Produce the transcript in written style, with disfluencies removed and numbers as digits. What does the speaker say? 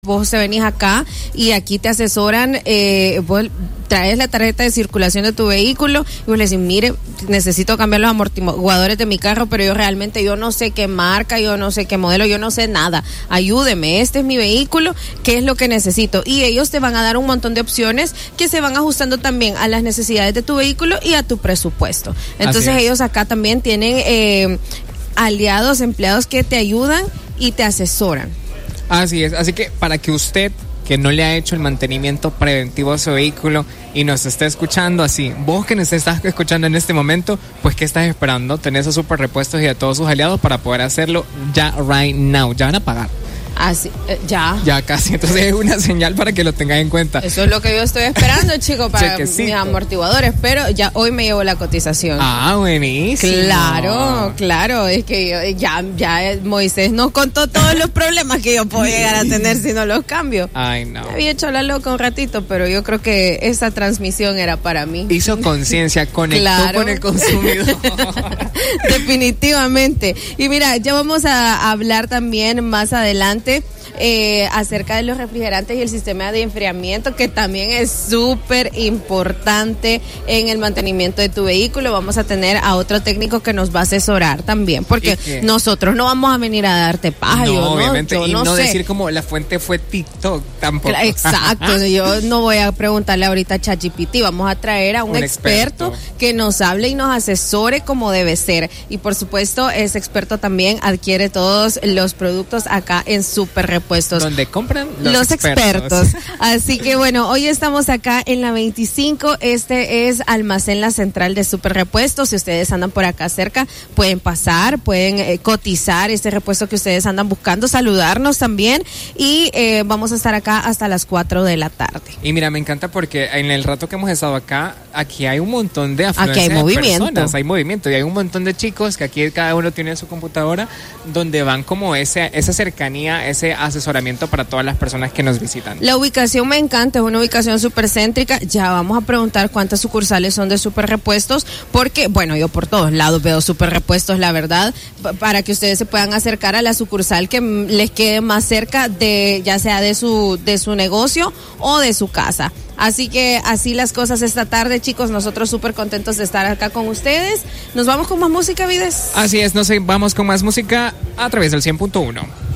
Vos te venís acá y aquí te asesoran, vos traes la tarjeta de circulación de tu vehículo y vos le decís, mire, necesito cambiar los amortiguadores de mi carro, pero yo no sé qué marca, yo no sé qué modelo, yo no sé nada. Ayúdeme, este es mi vehículo, ¿qué es lo que necesito? Y ellos te van a dar un montón de opciones que se van ajustando también a las necesidades de tu vehículo y a tu presupuesto. Entonces ellos acá también tienen aliados, empleados que te ayudan y te asesoran. Así es, así que para que usted que no le ha hecho el mantenimiento preventivo a su vehículo y nos esté escuchando así, vos que nos estás escuchando en este momento, pues ¿qué estás esperando? Tenés a Super Repuestos y a todos sus aliados para poder hacerlo ya right now, ya van a pagar. Así, ya. Ya casi, entonces es una señal para que lo tengas en cuenta. Eso es lo que yo estoy esperando, chicos, para mis amortiguadores, pero ya hoy me llevo la cotización. Ah, buenísimo. Claro, es que ya Moisés nos contó todos los problemas que yo puedo llegar a tener si no los cambio. Ay, no. Me había hecho la loca un ratito, pero yo creo que esa transmisión era para mí. Hizo conciencia, conectó con el consumidor. Definitivamente. Y mira, ya vamos a hablar también más adelante acerca de los refrigerantes y el sistema de enfriamiento, que también es súper importante en el mantenimiento de tu vehículo. Vamos a tener a otro técnico que nos va a asesorar también, porque nosotros no vamos a venir a darte paja. No, obviamente, y no decir como la fuente fue TikTok tampoco. Exacto, yo no voy a preguntarle ahorita a ChatGPT, vamos a traer a un experto que nos hable y nos asesore como debe ser. Y por supuesto, ese experto también adquiere todos los productos acá en Super Repuestos, donde compran los expertos. Así que bueno, hoy estamos acá en la 25. Este es Almacén La Central de Super Repuestos. Si ustedes andan por acá cerca, pueden pasar, pueden cotizar este repuesto que ustedes andan buscando, saludarnos también, y vamos a estar acá hasta las 4 de la tarde. Y mira, me encanta porque en el rato que hemos estado acá, aquí hay un montón de afluencia, aquí hay movimiento. Personas, hay movimiento, y hay un montón de chicos que aquí cada uno tiene su computadora, donde van como esa cercanía, ese asesoramiento para todas las personas que nos visitan. La ubicación me encanta, es una ubicación súper céntrica. Ya vamos a preguntar cuántas sucursales son de Super Repuestos, porque bueno, yo por todos lados veo Super Repuestos, la verdad, para que ustedes se puedan acercar a la sucursal que les quede más cerca, de ya sea de su negocio o de su casa. Así que así las cosas esta tarde, chicos. Nosotros súper contentos de estar acá con ustedes. ¿Nos vamos con más música, Vides? Así es, vamos con más música a través del 100.1.